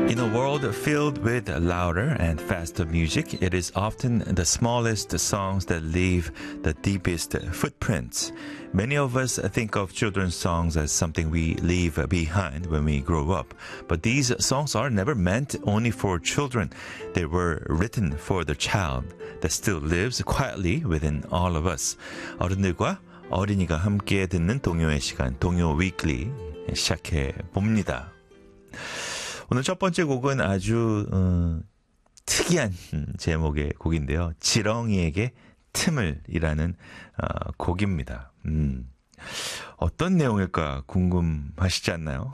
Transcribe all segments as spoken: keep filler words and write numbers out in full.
In a world filled with louder and faster music, it is often the smallest songs that leave the deepest footprints. Many of us think of children's songs as something we leave behind when we grow up. But these songs are never meant only for children. They were written for the child that still lives quietly within all of us. 어른들과 어린이가 함께 듣는 동요의 시간, 동요 위클리 시작해 봅니다. 오늘 첫 번째 곡은 아주 어, 특이한 제목의 곡인데요. 지렁이에게 틈을 이라는 어, 곡입니다. 음, 어떤 내용일까 궁금하시지 않나요?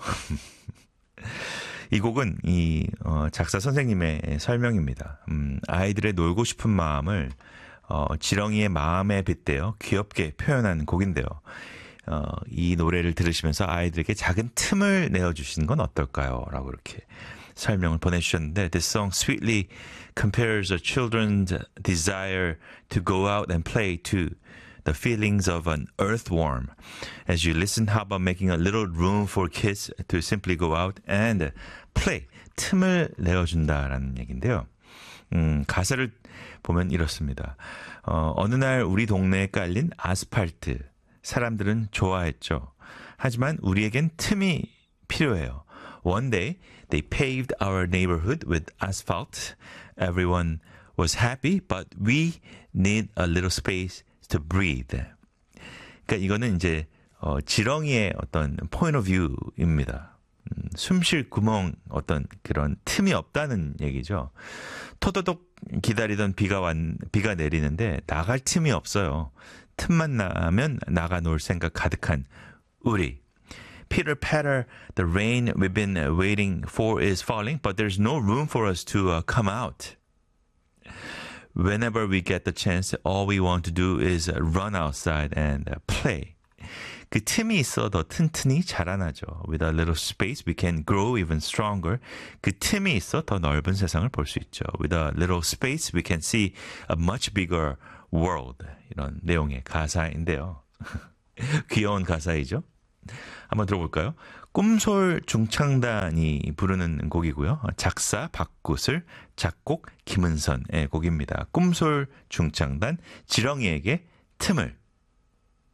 이 곡은 이 어, 작사 선생님의 설명입니다. 음, 아이들의 놀고 싶은 마음을 어, 지렁이의 마음에 빗대어 귀엽게 표현한 곡인데요. 어, 이 노래를 들으시면서 아이들에게 작은 틈을 내어주시는 건 어떨까요? 라고 이렇게 설명을 보내주셨는데 This song sweetly compares a children's desire to go out and play to the feelings of an earthworm. As you listen, how about making a little room for kids to simply go out and play? 틈을 내어준다라는 얘기인데요. 음, 가사를 보면 이렇습니다. 어, 어느 날 우리 동네에 깔린 아스팔트 사람들은 좋아했죠. 하지만 우리에겐 틈이 필요해요. One day, they paved our neighborhood with asphalt. Everyone was happy, but we need a little space to breathe. 그러니까 이거는 이제 어, 지렁이의 어떤 point of view입니다. 음, 숨쉴 구멍, 어떤 그런 틈이 없다는 얘기죠. 토도독 기다리던 비가 왔, 비가 내리는데 나갈 틈이 없어요. 틈만 나면 나가 놀 생각 가득한 우리. Pitter patter, the rain we've been waiting for is falling, but there's no room for us to uh, come out. Whenever we get the chance, all we want to do is run outside and play. 그 틈이 있어 더 튼튼히 자라나죠. With a little space, we can grow even stronger. 그 틈이 있어 더 넓은 세상을 볼 수 있죠. With a little space, we can see a much bigger world. 이런 내용의 가사인데요. 귀여운 가사이죠. 한번 들어볼까요? 꿈솔 중창단이 부르는 곡이고요. 작사 박구슬, 작곡 김은선의 곡입니다. 꿈솔 중창단, 지렁이에게 틈을.